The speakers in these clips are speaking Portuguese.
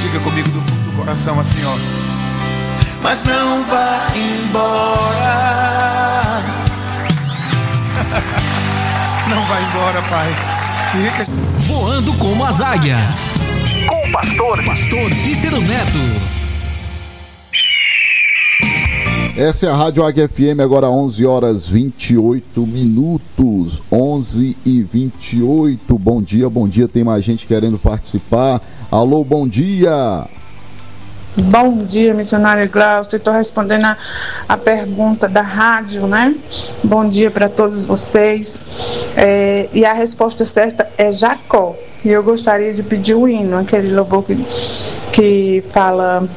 Diga comigo do fundo do coração assim, ó. Mas não vá embora. Não vai embora, Pai. Fica voando como as águias. Com o pastor Cícero Neto. Essa é a Rádio Águia FM, agora 11h28. 11h28. Bom dia. Tem mais gente querendo participar. Alô, bom dia. Bom dia, missionário Glaucio. Estou respondendo a pergunta da rádio, né? Bom dia para todos vocês. E a resposta certa é Jacó. E eu gostaria de pedir o hino, aquele louvor que fala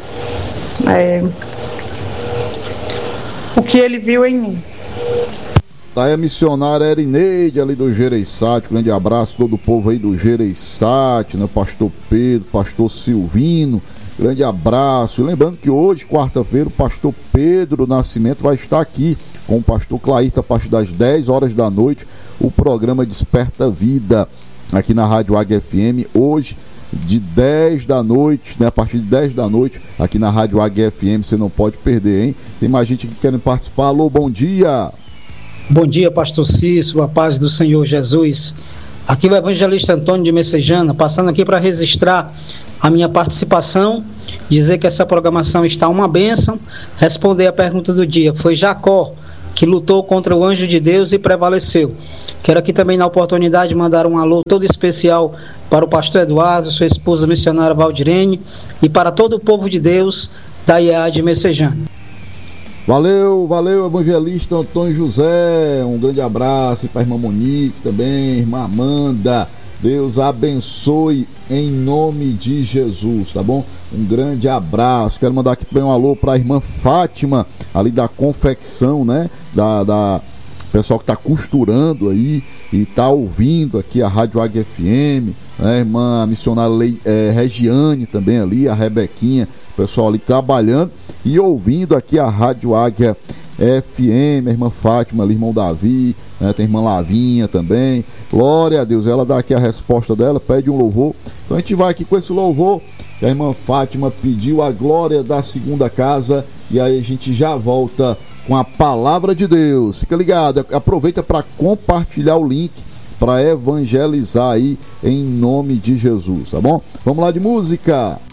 o que ele viu em mim. Tá aí a missionária Erineide ali do Gereissati. Grande abraço a todo o povo aí do Gereissati, né? Pastor Pedro, pastor Silvino. Grande abraço. E lembrando que hoje, quarta-feira, o pastor Pedro Nascimento vai estar aqui com o pastor Clairta a partir das 10 horas da noite. O programa Desperta Vida aqui na Rádio Águia FM. Hoje, de 10 da noite, né? A partir de 10 da noite, aqui na Rádio Águia FM. Você não pode perder, hein? Tem mais gente que quer participar. Alô, bom dia. Bom dia, pastor Cícero, a paz do Senhor Jesus. Aqui o evangelista Antônio de Messejana, passando aqui para registrar a minha participação, dizer que essa programação está uma bênção, responder a pergunta do dia. Foi Jacó que lutou contra o anjo de Deus e prevaleceu. Quero aqui também, na oportunidade, mandar um alô todo especial para o pastor Eduardo, sua esposa missionária Valdirene e para todo o povo de Deus da IEA de Messejana. Valeu, evangelista Antônio José. Um grande abraço para a irmã Monique também, irmã Amanda. Deus abençoe em nome de Jesus, tá bom? Um grande abraço. Quero mandar aqui também um alô para a irmã Fátima, ali da confecção, né? Da pessoal que está costurando aí e está ouvindo aqui a Rádio Águia FM, né? Irmã missionária Regiane também ali, a Rebequinha, pessoal ali trabalhando e ouvindo aqui a Rádio Águia FM, a irmã Fátima ali, irmão Davi, né? Tem a irmã Lavinha também. Glória a Deus, ela dá aqui a resposta dela, pede um louvor. Então a gente vai aqui com esse louvor que a irmã Fátima pediu, a glória da segunda casa, e aí a gente já volta com a palavra de Deus. Fica ligado, aproveita para compartilhar o link para evangelizar aí em nome de Jesus, tá bom? Vamos lá de música.